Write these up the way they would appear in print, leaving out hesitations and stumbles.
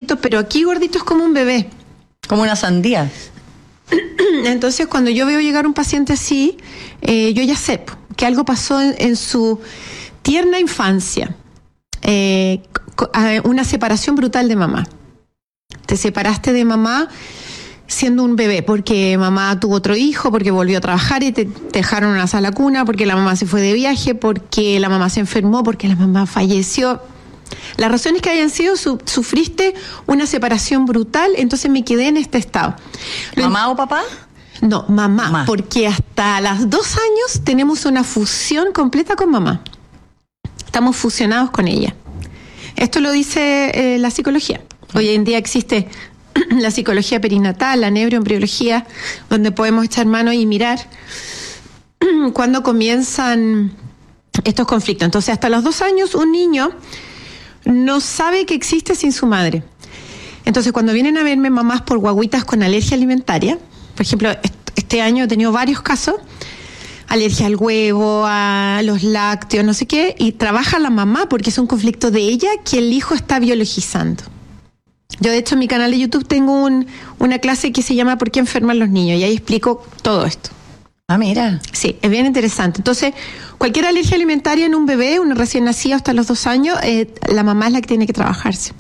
gorditos, pero aquí gorditos como un bebé. Como una sandía. Entonces, cuando yo veo llegar un paciente así, yo ya sé que algo pasó en su tierna infancia. Una separación brutal de mamá. Te separaste de mamá siendo un bebé, porque mamá tuvo otro hijo, porque volvió a trabajar y te dejaron en una sala cuna, porque la mamá se fue de viaje, porque la mamá se enfermó, porque la mamá falleció. Las razones que hayan sido, sufriste una separación brutal, entonces me quedé en este estado. ¿Mamá o papá? No, mamá, porque hasta los 2 años tenemos una fusión completa con mamá. Estamos fusionados con ella. Esto lo dice la psicología. Hoy en día existe la psicología perinatal, la neuroembriología, donde podemos echar mano y mirar cuando comienzan estos conflictos. Entonces, hasta los 2 años, un niño no sabe que existe sin su madre. Entonces, cuando vienen a verme mamás por guaguitas con alergia alimentaria, por ejemplo, este año he tenido varios casos, alergia al huevo, a los lácteos, no sé qué, y trabaja la mamá porque es un conflicto de ella que el hijo está biologizando. Yo, de hecho, en mi canal de YouTube tengo una clase que se llama ¿Por qué enferman los niños? Y ahí explico todo esto. Ah, mira. Sí, es bien interesante. Entonces, cualquier alergia alimentaria en un bebé, un recién nacido hasta los 2 años, la mamá es la que tiene que trabajarse.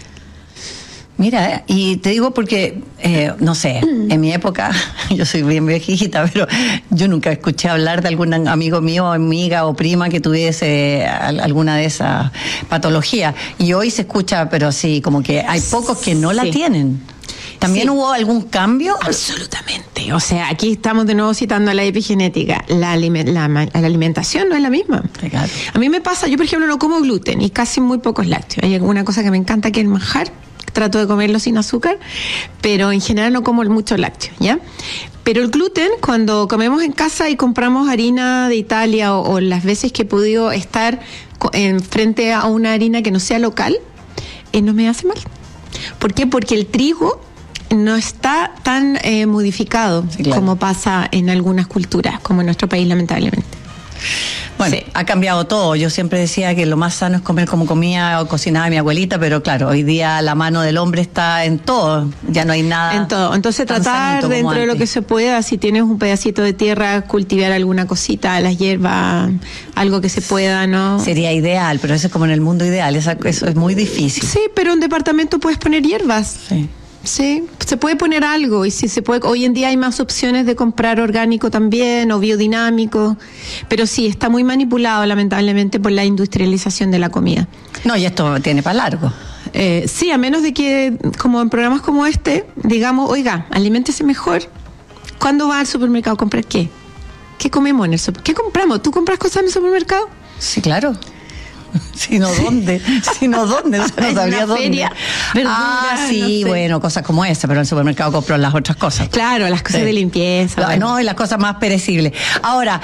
Mira, y te digo porque, no sé, en mi época, yo soy bien viejita, pero yo nunca escuché hablar de algún amigo mío, amiga o prima que tuviese alguna de esas patologías. Y hoy se escucha, pero sí, como que hay pocos que no la tienen. ¿También hubo algún cambio? Absolutamente. O sea, aquí estamos de nuevo citando la epigenética. La alimentación no es la misma. Claro. A mí me pasa, yo por ejemplo no como gluten y casi muy pocos lácteos. Hay alguna cosa que me encanta que es el manjar. Trato de comerlo sin azúcar, pero en general no como mucho lácteo, ¿ya? Pero el gluten, cuando comemos en casa y compramos harina de Italia o las veces que he podido estar frente a una harina que no sea local, no me hace mal. ¿Por qué? Porque el trigo no está tan modificado como pasa en algunas culturas, como en nuestro país, lamentablemente. Bueno, ha cambiado todo. Yo siempre decía que lo más sano es comer como comía o cocinaba mi abuelita, pero claro, hoy día la mano del hombre está en todo. Ya no hay nada. En todo. Entonces tratar dentro de lo que se pueda, si tienes un pedacito de tierra, cultivar alguna cosita, las hierbas, algo que se pueda, ¿no? Sería ideal, pero eso es como en el mundo ideal. Eso es muy difícil. Sí, pero en departamento puedes poner hierbas. Sí. Sí, se puede poner algo y si se puede, hoy en día hay más opciones de comprar orgánico también o biodinámico, pero sí, está muy manipulado lamentablemente por la industrialización de la comida. No, y esto tiene para largo. Sí, a menos de que, como en programas como este, digamos, oiga, aliméntese mejor. ¿Cuándo va al supermercado a comprar qué? ¿Qué comemos en el supermercado? ¿Qué compramos? ¿Tú compras cosas en el supermercado? Sí, claro. Sino dónde, sino dónde, o sea, no sabría dónde. Feria, verduras, sí, no sé. Bueno, cosas como esa, pero en el supermercado compro las otras cosas. Claro, las cosas de limpieza. No, y las cosas más perecibles. Ahora,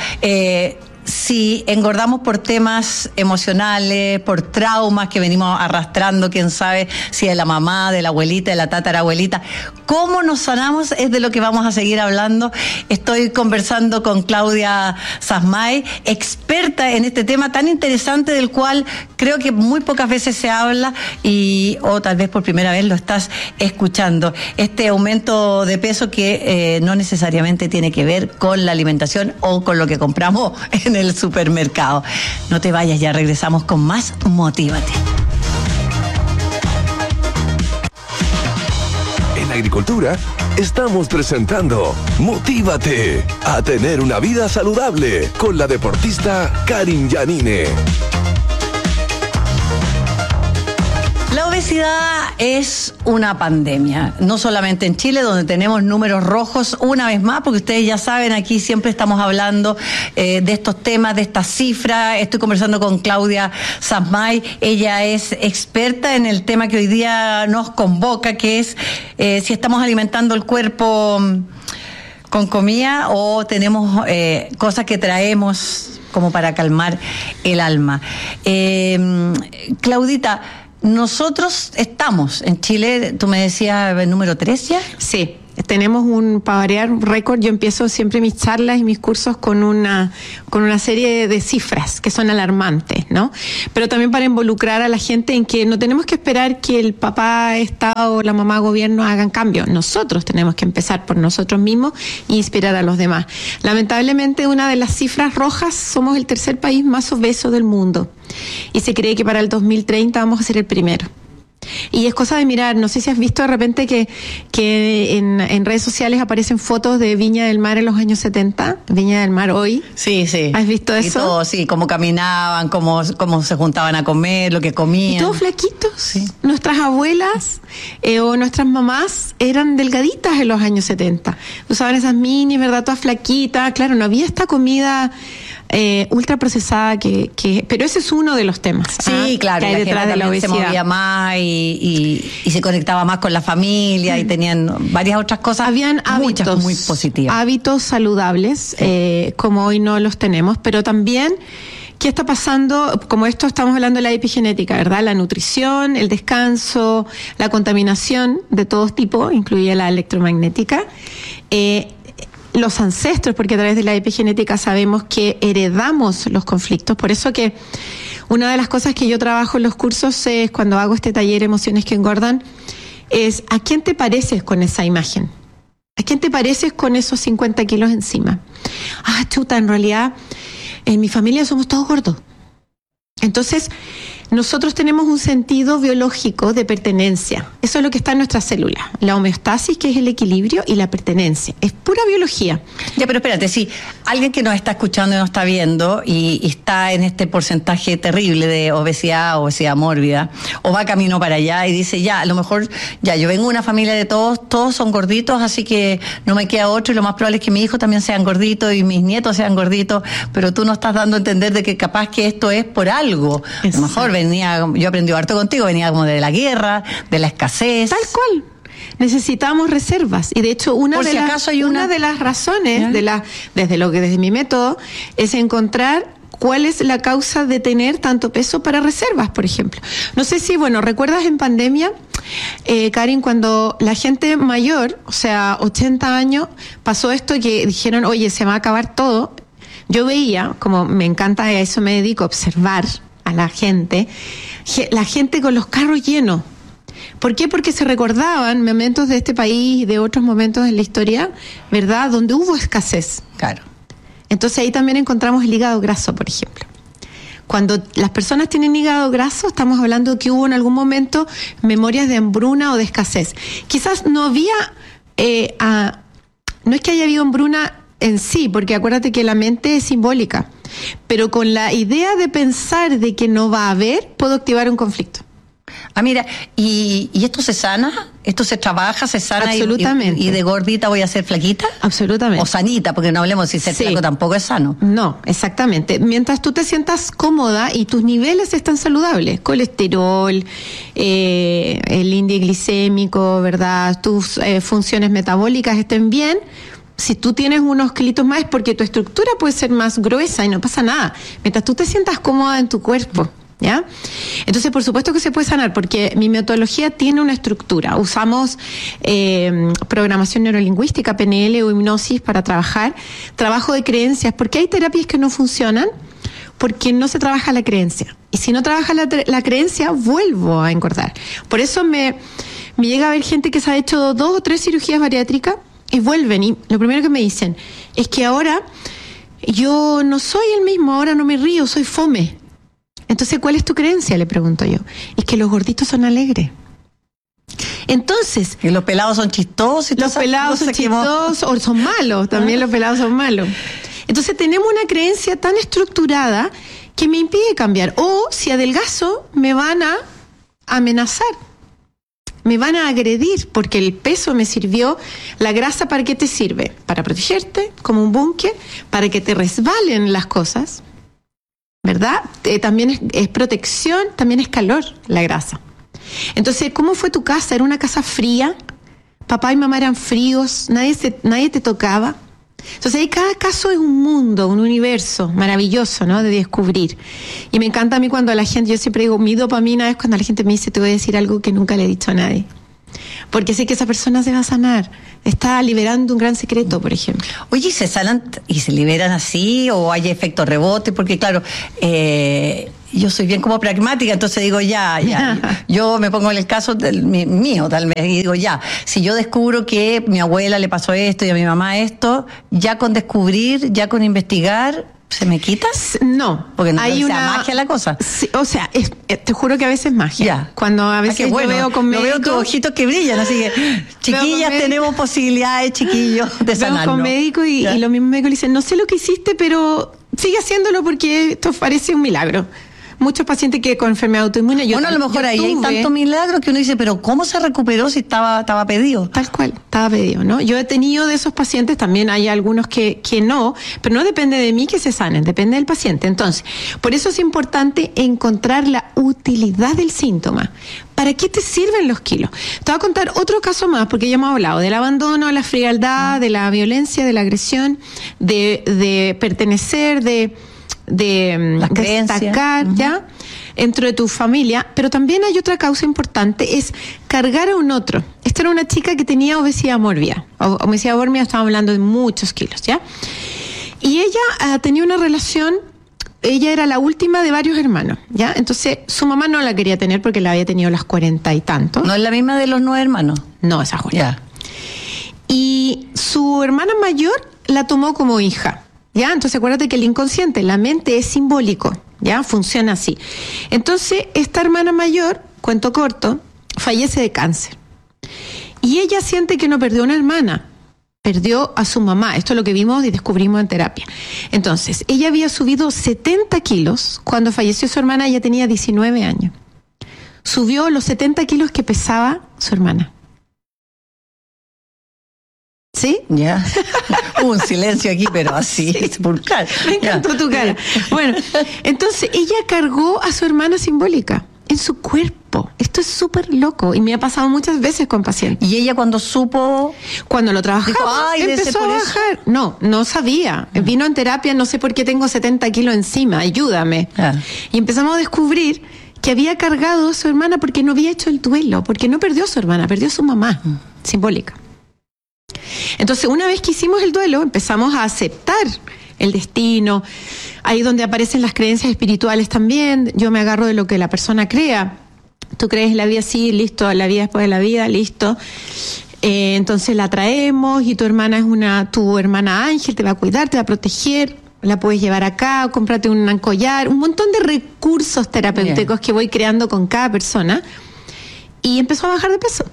si engordamos por temas emocionales, por traumas que venimos arrastrando, quién sabe si de la mamá, de la abuelita, de la tatarabuelita, ¿cómo nos sanamos? Es de lo que vamos a seguir hablando. Estoy conversando con Claudia Sasmay, experta en este tema tan interesante del cual creo que muy pocas veces se habla o tal vez por primera vez lo estás escuchando. Este aumento de peso que no necesariamente tiene que ver con la alimentación o con lo que compramos en el supermercado. No te vayas, ya regresamos con más Motívate. En Agricultura estamos presentando Motívate a tener una vida saludable con la deportista Karin Yanine. La obesidad es una pandemia, no solamente en Chile, donde tenemos números rojos una vez más, porque ustedes ya saben, aquí siempre estamos hablando de estos temas, de estas cifras. Estoy conversando con Claudia Sasmay, ella es experta en el tema que hoy día nos convoca, que es si estamos alimentando el cuerpo con comida o tenemos cosas que traemos como para calmar el alma. Claudita, nosotros estamos en Chile, tú me decías el número 3 ya. Sí, tenemos para variar récord, yo empiezo siempre mis charlas y mis cursos con una serie de cifras que son alarmantes, ¿no? Pero también para involucrar a la gente en que no tenemos que esperar que el papá, Estado o la mamá, gobierno hagan cambios. Nosotros tenemos que empezar por nosotros mismos e inspirar a los demás. Lamentablemente, una de las cifras rojas, somos el tercer país más obeso del mundo. Y se cree que para el 2030 vamos a ser el primero. Y es cosa de mirar, no sé si has visto de repente que en redes sociales aparecen fotos de Viña del Mar en los años 70, Viña del Mar hoy. Sí. ¿Has visto eso? Y todo, sí, cómo caminaban, cómo se juntaban a comer, lo que comían. Y todos flaquitos. Sí. Nuestras abuelas o nuestras mamás eran delgaditas en los años 70. Usaban esas minis, ¿verdad? Todas flaquitas. Claro, no había esta comida ultra procesada pero ese es uno de los temas. Sí, claro, que hay detrás de la obesidad. Se movía más y se conectaba más con la familia y tenían varias otras cosas. Habían hábitos, muchas muy positivas. Hábitos saludables, como hoy no los tenemos, pero también ¿qué está pasando? Como esto estamos hablando de la epigenética, ¿verdad? La nutrición, el descanso, la contaminación de todo tipo, incluye la electromagnética, los ancestros, porque a través de la epigenética sabemos que heredamos los conflictos. Por eso que una de las cosas que yo trabajo en los cursos es, cuando hago este taller Emociones que Engordan, es ¿a quién te pareces con esa imagen? ¿A quién te pareces con esos 50 kilos encima? Ah, chuta, en realidad en mi familia somos todos gordos. Entonces, nosotros tenemos un sentido biológico de pertenencia. Eso es lo que está en nuestras células. La homeostasis, que es el equilibrio, y la pertenencia. Es pura biología. Ya, pero espérate, si alguien que nos está escuchando y nos está viendo y está en este porcentaje terrible de obesidad mórbida, o va camino para allá y dice, ya, a lo mejor, ya, yo vengo de una familia de todos son gorditos, así que no me queda otro, y lo más probable es que mis hijos también sean gorditos y mis nietos sean gorditos, pero tú nos estás dando a entender de que capaz que esto es por algo. A lo mejor yo aprendí harto contigo, venía como de la guerra, de la escasez. Tal cual. Necesitamos reservas. Y de hecho, una de las razones, desde mi método, es encontrar cuál es la causa de tener tanto peso para reservas, por ejemplo. No sé si, ¿recuerdas en pandemia, Karin, cuando la gente mayor, o sea, 80 años, pasó esto que dijeron, oye, se va a acabar todo? Yo veía, como me encanta, a eso me dedico, a observar a la gente con los carros llenos. ¿Por qué? Porque se recordaban momentos de este país y de otros momentos en la historia, ¿verdad?, donde hubo escasez. Claro. Entonces ahí también encontramos el hígado graso, por ejemplo. Cuando las personas tienen hígado graso, estamos hablando que hubo en algún momento memorias de hambruna o de escasez. Quizás no había, no es que haya habido hambruna en sí, porque acuérdate que la mente es simbólica, pero con la idea de pensar de que no va a haber, puedo activar un conflicto. Ah, mira, ¿y esto se sana? ¿Esto se trabaja, se sana? Absolutamente. ¿Y de gordita voy a ser flaquita? Absolutamente. O sanita, porque no hablemos si ser flaco tampoco es sano. No, exactamente. Mientras tú te sientas cómoda y tus niveles están saludables, colesterol, el índice glicémico, ¿verdad?, tus funciones metabólicas estén bien. Si tú tienes unos kilitos más es porque tu estructura puede ser más gruesa y no pasa nada. Mientras tú te sientas cómoda en tu cuerpo, ¿ya? Entonces, por supuesto que se puede sanar, porque mi metodología tiene una estructura. Usamos programación neurolingüística, PNL o hipnosis para trabajar. Trabajo de creencias, porque hay terapias que no funcionan porque no se trabaja la creencia. Y si no trabaja la creencia, vuelvo a engordar. Por eso me llega a ver gente que se ha hecho 2 o 3 cirugías bariátricas y vuelven, y lo primero que me dicen es que ahora yo no soy el mismo, ahora no me río, soy fome. Entonces, ¿cuál es tu creencia?, le pregunto yo. Es que los gorditos son alegres. Entonces, ¿y los pelados son chistosos? Los pelados son chistosos o son malos, también los pelados son malos. Entonces tenemos una creencia tan estructurada que me impide cambiar. O si adelgazo, me van a amenazar. Me van a agredir porque el peso me sirvió. La grasa, ¿para qué te sirve? Para protegerte, como un búnker, para que te resbalen las cosas, ¿verdad? También es protección, también es calor la grasa. Entonces, ¿cómo fue tu casa? ¿Era una casa fría? ¿Papá y mamá eran fríos? ¿Nadie te tocaba? Entonces, ahí cada caso es un mundo, un universo maravilloso, ¿no?, de descubrir. Y me encanta a mí cuando la gente, yo siempre digo, mi dopamina es cuando la gente me dice, te voy a decir algo que nunca le he dicho a nadie. porque sé que esa persona se va a sanar. Está liberando un gran secreto, por ejemplo. Oye, ¿y se sanan y se liberan así o hay efecto rebote? Porque claro, yo soy bien como pragmática, entonces digo ya, yo me pongo en el caso mío tal vez, y digo ya, si yo descubro que mi abuela le pasó esto y a mi mamá esto, ya con descubrir, ya con investigar, ¿se me quita? No. Porque no hay una magia la cosa. Sí, o sea, te juro que a veces es magia. Ya. Cuando a veces bueno, yo veo con médicos... veo tus ojitos que brillan, así que chiquillas, tenemos posibilidades, chiquillos, de sanarnos. Veo con médicos y los mismos médicos le dicen, no sé lo que hiciste, pero sigue haciéndolo porque esto parece un milagro. Muchos pacientes que con enfermedad autoinmune... Bueno, a lo mejor ahí hay tanto milagro que uno dice, pero ¿cómo se recuperó si estaba pedido? Tal cual, estaba pedido, ¿no? Yo he tenido de esos pacientes, también hay algunos que no, pero no depende de mí que se sanen, depende del paciente. Entonces, por eso es importante encontrar la utilidad del síntoma. ¿Para qué te sirven los kilos? Te voy a contar otro caso más, porque ya hemos hablado del abandono, de la frialdad, de la violencia, de la agresión, de pertenecer, de destacar, ¿ya? Dentro de tu familia, pero también hay otra causa importante, es cargar a un otro. Esta era una chica que tenía obesidad mórbida. Obesidad mórbida, estamos hablando de muchos kilos, ¿ya? Y ella tenía una relación, ella era la última de varios hermanos, ¿ya? Entonces, su mamá no la quería tener porque la había tenido a los 40 y tantos. ¿No es la misma de los 9 hermanos? No, esa Julia. Ya. Y su hermana mayor la tomó como hija. ¿Ya? Entonces acuérdate que el inconsciente, la mente es simbólico, ¿ya? Funciona así. Entonces, esta hermana mayor, cuento corto, fallece de cáncer. Y ella siente que no perdió una hermana, perdió a su mamá. Esto es lo que vimos y descubrimos en terapia. Entonces, ella había subido 70 kilos cuando falleció su hermana, ella tenía 19 años. Subió los 70 kilos que pesaba su hermana. ¿Sí? Ya. Un silencio aquí, pero así, sí. Sepulcral. Me encantó tu cara. Bueno, entonces ella cargó a su hermana simbólica en su cuerpo. Esto es súper loco y me ha pasado muchas veces con pacientes. ¿Y ella cuando supo? Cuando lo trabajaba, empezó a bajar. No sabía. Vino en terapia, no sé por qué tengo 70 kilos encima, ayúdame. Y empezamos a descubrir que había cargado a su hermana porque no había hecho el duelo, porque no perdió a su hermana, perdió a su mamá simbólica. Entonces, una vez que hicimos el duelo, empezamos a aceptar el destino. Ahí donde aparecen las creencias espirituales también. Yo me agarro de lo que la persona crea. Tú crees en la vida, sí, listo, la vida después de la vida, listo. Entonces la traemos y tu hermana es tu hermana ángel, te va a cuidar, te va a proteger. La puedes llevar acá, cómprate un collar, un montón de recursos terapéuticos que voy creando con cada persona. Y empezó a bajar de peso.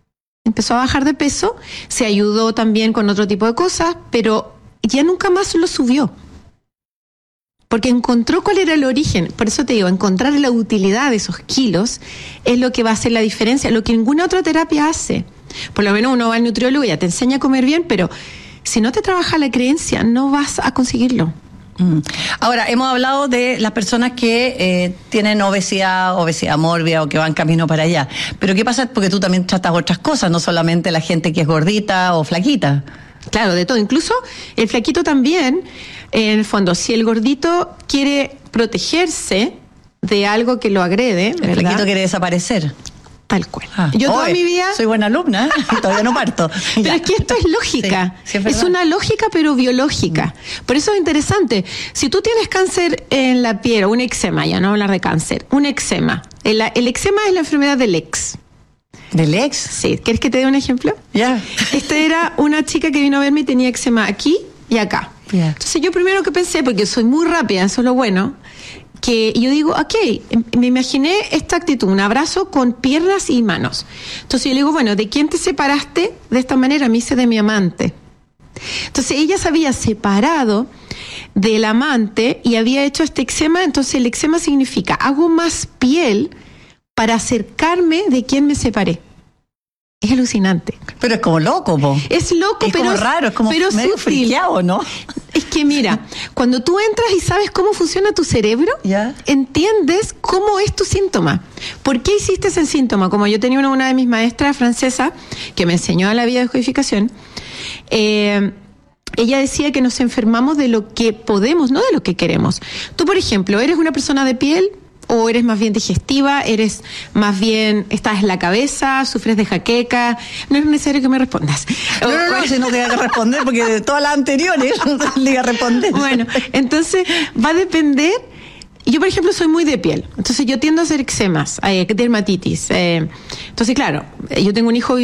Se ayudó también con otro tipo de cosas, pero ya nunca más lo subió. Porque encontró cuál era el origen. Por eso te digo, encontrar la utilidad de esos kilos es lo que va a hacer la diferencia, lo que ninguna otra terapia hace. Por lo menos uno va al nutriólogo y ya te enseña a comer bien, pero si no te trabaja la creencia, no vas a conseguirlo. Ahora, hemos hablado de las personas que tienen obesidad mórbida o que van camino para allá. Pero ¿qué pasa? Porque tú también tratas otras cosas, no solamente la gente que es gordita o flaquita. Claro, de todo. Incluso el flaquito también, en el fondo, si el gordito quiere protegerse de algo que lo agrede, el ¿verdad? flaquito quiere desaparecer. Tal cual. Yo toda mi vida... Soy buena alumna, todavía no parto. Pero es que esto es lógica. Sí, es una lógica, pero biológica. Por eso es interesante. Si tú tienes cáncer en la piel, o un eczema, ya no hablar de cáncer, un eczema. El eczema es la enfermedad del ex. ¿Del ex? Sí. ¿Quieres que te dé un ejemplo? Ya. Esta era una chica que vino a verme y tenía eczema aquí y acá. Yeah. Entonces yo primero que pensé, porque soy muy rápida, eso es lo bueno, que yo digo, ok, me imaginé esta actitud, un abrazo con piernas y manos. Entonces yo le digo, bueno, ¿de quién te separaste de esta manera? Me hice de mi amante. Entonces ella se había separado del amante y había hecho este eczema. Entonces el eczema significa, hago más piel para acercarme de quien me separé. Es alucinante. Pero es como loco, po. Es loco, pero como raro, es como pero medio friqueado, ¿no? Es que mira, cuando tú entras y sabes cómo funciona tu cerebro, ¿ya? Entiendes cómo es tu síntoma. ¿Por qué hiciste ese síntoma? Como yo tenía una de mis maestras francesas que me enseñó a la biodescodificación, ella decía que nos enfermamos de lo que podemos, no de lo que queremos. Tú, por ejemplo, eres una persona de piel ¿O eres más bien digestiva? ¿Eres más bien, estás en la cabeza? ¿Sufres de jaqueca? No es necesario que me respondas. No, si no te voy a responder, porque de todas las anteriores no le iba a responder. Bueno, entonces va a depender. Yo, por ejemplo, soy muy de piel. Entonces yo tiendo a hacer eczemas, dermatitis. Entonces, claro, yo tengo un hijo